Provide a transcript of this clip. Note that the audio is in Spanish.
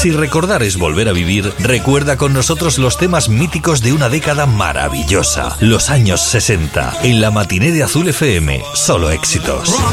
Si recordar es volver a vivir, recuerda con nosotros los temas míticos de una década maravillosa, los años 60. En la matiné de Azul FM, solo éxitos.